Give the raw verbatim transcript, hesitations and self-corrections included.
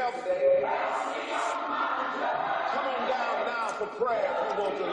yourself. Come on down now for prayer if you want to.